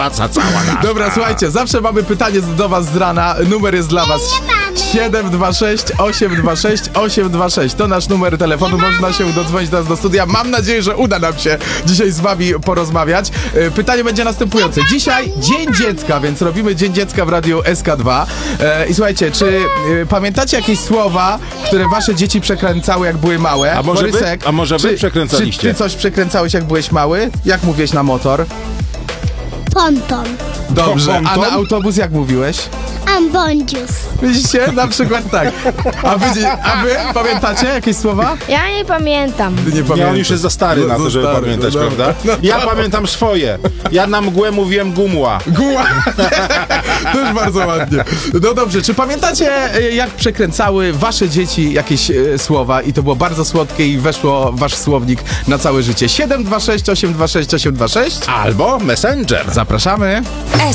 praca cała nasza. Dobra, słuchajcie, zawsze mamy pytanie do was z rana. Numer jest dla was 726 826 826. To nasz numer telefonu. Można się dodzwonić do nas do studia. Mam nadzieję, że uda nam się dzisiaj z wami porozmawiać. Pytanie będzie następujące. Dzisiaj Dzień Dziecka, więc robimy Dzień Dziecka w Radiu SK2. I słuchajcie, czy pamiętacie jakieś słowa, które wasze dzieci przekręcały, jak były małe? A może wy przekręcaliście? Czy ty coś przekręcałeś, jak byłeś mały? Jak mówiłeś na motor? Ponton. Dobrze. A Ponton? na autobus jak mówiłeś? Ambondzius. Widzicie? Na przykład tak. A wy pamiętacie jakieś słowa? Ja nie pamiętam. Ty nie Nie, on już jest za stary na to, żeby pamiętać, prawda? Ja pamiętam swoje. Ja na mgłę mówiłem gumła. Guła! To już bardzo ładnie. No dobrze, czy pamiętacie, jak przekręcały wasze dzieci jakieś słowa i to było bardzo słodkie i weszło w wasz słownik na całe życie? 726 826 826. Albo Messenger. Zapraszamy.